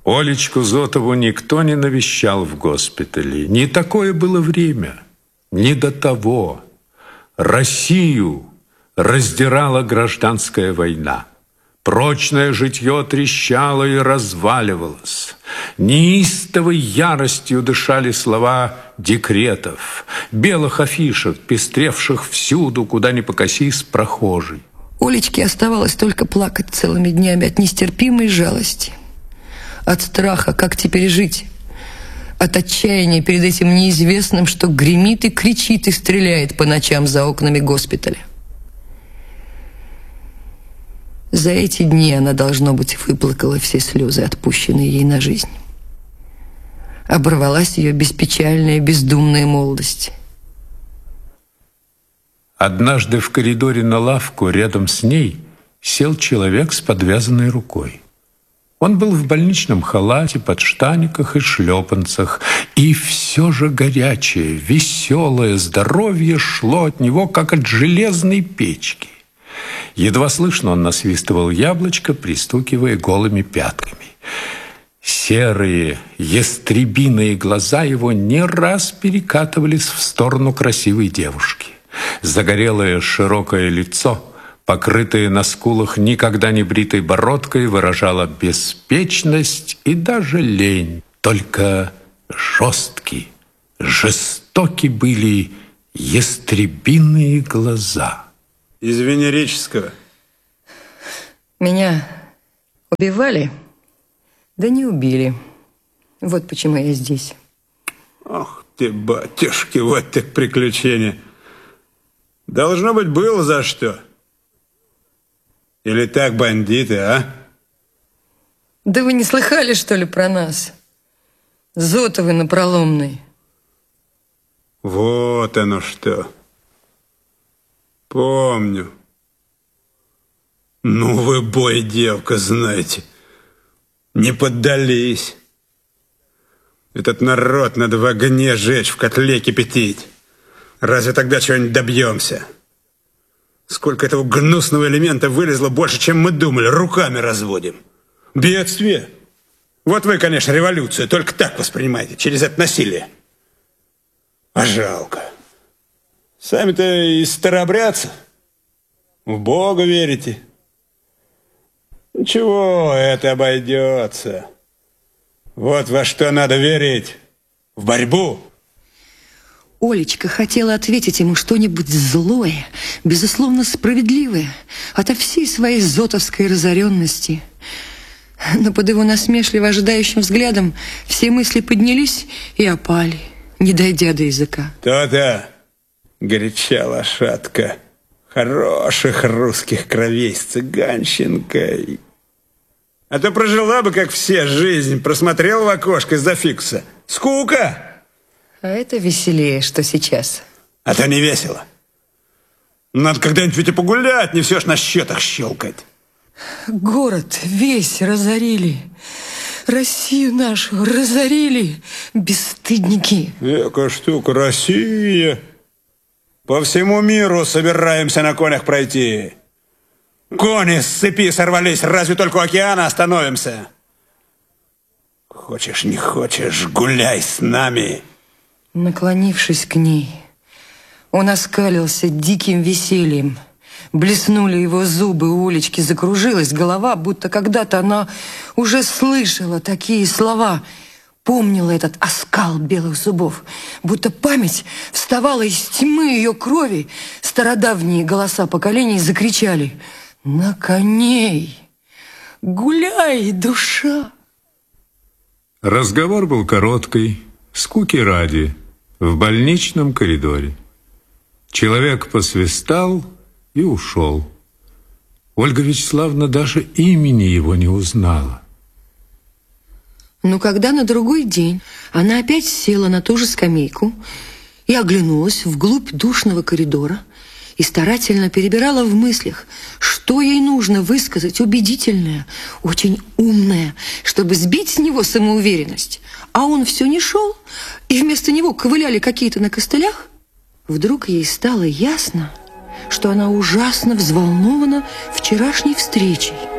Олечку Зотову никто не навещал в госпитале. Не такое было время, не до того. Россию раздирала гражданская война. Прочное житье трещало и разваливалось. Неистовой яростью дышали слова декретов, белых афишек, пестревших всюду, куда ни покосись прохожий. Олечке оставалось только плакать целыми днями от нестерпимой жалости, от страха, как теперь жить, от отчаяния перед этим неизвестным, что гремит и кричит и стреляет по ночам за окнами госпиталя. За эти дни она, должно быть, выплакала все слезы, отпущенные ей на жизнь. Оборвалась ее беспечальная, бездумная молодость. Однажды в коридоре на лавку рядом с ней сел человек с подвязанной рукой. Он был в больничном халате, подштаниках и шлепанцах, и все же горячее, веселое здоровье шло от него, как от железной печки. Едва слышно он насвистывал яблочко, пристукивая голыми пятками. Серые, ястребиные глаза его не раз перекатывались в сторону красивой девушки. Загорелое широкое лицо, покрытое на скулах никогда не бритой бородкой, выражало беспечность и даже лень. Только жесткие, жестоки были ястребиные глаза. Из Венерического. Меня убивали, да не убили. Вот почему я здесь. Ох ты, батюшки, вот так приключения. Должно быть, было за что. Или так бандиты, а? Да вы не слыхали, что ли, про нас? Зотовы напроломные. Вот оно что. Помню. Ну вы, бой, девка, знаете. Не поддались. Этот народ надо в огне жечь, в котле кипятить. Разве тогда чего-нибудь добьемся? Сколько этого гнусного элемента вылезло больше, чем мы думали. Руками разводим. Бедствие. Вот вы, конечно, революцию только так воспринимаете, через это насилие. А жалко. Сами-то из старообрядцев. В Бога верите. Ничего, это обойдется. Вот во что надо верить. В борьбу. Олечка хотела ответить ему что-нибудь злое, безусловно справедливое, ото всей своей зотовской разоренности. Но под его насмешливо ожидающим взглядом все мысли поднялись и опали, не дойдя до языка. То-то, горяча лошадка, хороших русских кровей с цыганщинкой. А то прожила бы, как все, жизнь, просмотрела в окошко из-за фикуса. Скука! А это веселее, что сейчас. А то не весело. Надо когда-нибудь ведь и погулять, не все ж на счетах щелкать. Город весь разорили. Россию нашу разорили, бесстыдники. Экая штука, Россия. По всему миру собираемся на конях пройти. Кони с цепи сорвались, разве только у океана остановимся? Хочешь, не хочешь, гуляй с нами. Наклонившись к ней, он оскалился диким весельем. Блеснули его зубы, у Олечки закружилась голова, будто когда-то она уже слышала такие слова, помнила этот оскал белых зубов, будто память вставала из тьмы ее крови. Стародавние голоса поколений закричали: «На коней! Гуляй, душа!» Разговор был короткий, скуки ради, в больничном коридоре. Человек посвистал и ушел. Ольга Вячеславовна даже имени его не узнала. Но когда на другой день она опять села на ту же скамейку и оглянулась вглубь душного коридора и старательно перебирала в мыслях, что ей нужно высказать убедительное, очень умное, чтобы сбить с него самоуверенность, а он все не шел, и вместо него ковыляли какие-то на костылях, вдруг ей стало ясно, что она ужасно взволнована вчерашней встречей.